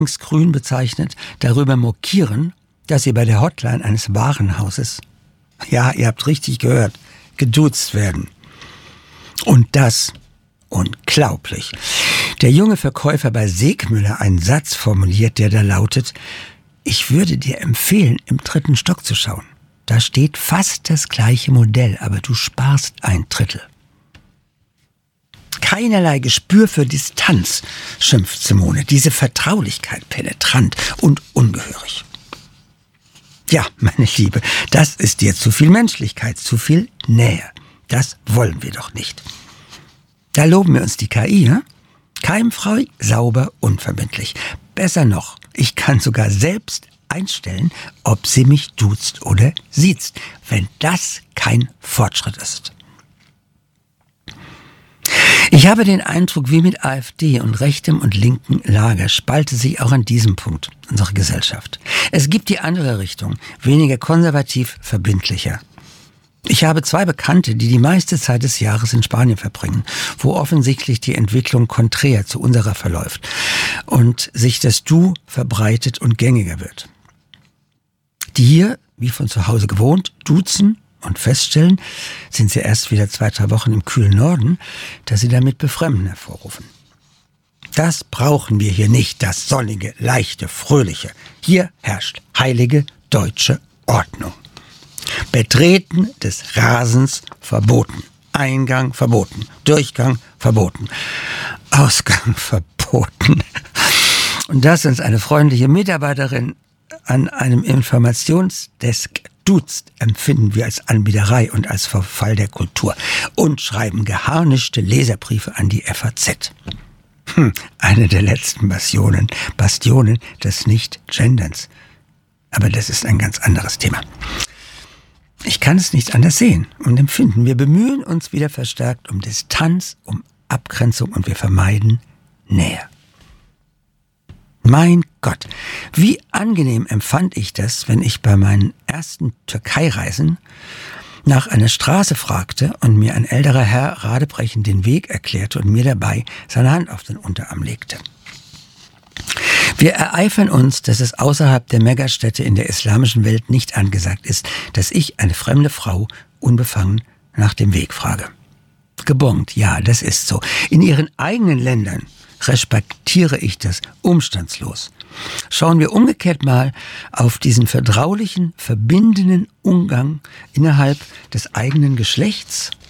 grün bezeichnet, darüber mokieren, dass sie bei der Hotline eines Warenhauses, ja, ihr habt richtig gehört, geduzt werden. Und das unglaublich. Der junge Verkäufer bei Segmüller einen Satz formuliert, der da lautet: Ich würde dir empfehlen, im 3. Stock zu schauen. Da steht fast das gleiche Modell, aber du sparst 1/3. Keinerlei Gespür für Distanz, schimpft Simone. Diese Vertraulichkeit penetrant und ungehörig. Ja, meine Liebe, das ist dir zu viel Menschlichkeit, zu viel Nähe. Das wollen wir doch nicht. Da loben wir uns die KI, ne? Keimfrei, sauber, unverbindlich. Besser noch, ich kann sogar selbst einstellen, ob sie mich duzt oder siezt, wenn das kein Fortschritt ist. Ich habe den Eindruck, wie mit AfD und rechtem und linken Lager spaltet sich auch an diesem Punkt unsere Gesellschaft. Es gibt die andere Richtung, weniger konservativ, verbindlicher. Ich habe 2 Bekannte, die die meiste Zeit des Jahres in Spanien verbringen, wo offensichtlich die Entwicklung konträr zu unserer verläuft und sich das Du verbreitet und gängiger wird. Die hier, wie von zu Hause gewohnt, duzen und feststellen, sind sie erst wieder 2-3 Wochen im kühlen Norden, dass sie damit Befremden hervorrufen. Das brauchen wir hier nicht, das sonnige, leichte, fröhliche. Hier herrscht heilige deutsche Ordnung. Betreten des Rasens verboten. Eingang verboten. Durchgang verboten. Ausgang verboten. Und dass uns eine freundliche Mitarbeiterin an einem Informationsdesk duzt, empfinden wir als Anbiederei und als Verfall der Kultur und schreiben geharnischte Leserbriefe an die FAZ. Eine der letzten Bastionen des Nicht-Genderns. Aber das ist ein ganz anderes Thema. Ich kann es nicht anders sehen und empfinden. Wir bemühen uns wieder verstärkt um Distanz, um Abgrenzung und wir vermeiden Nähe. Mein Gott, wie angenehm empfand ich das, wenn ich bei meinen ersten Türkei-Reisen nach einer Straße fragte und mir ein älterer Herr radebrechend den Weg erklärte und mir dabei seine Hand auf den Unterarm legte. Wir ereifern uns, dass es außerhalb der Megastädte in der islamischen Welt nicht angesagt ist, dass ich eine fremde Frau unbefangen nach dem Weg frage. Gebongt, ja, das ist so. In ihren eigenen Ländern respektiere ich das umstandslos. Schauen wir umgekehrt mal auf diesen vertraulichen, verbindenden Umgang innerhalb des eigenen Geschlechts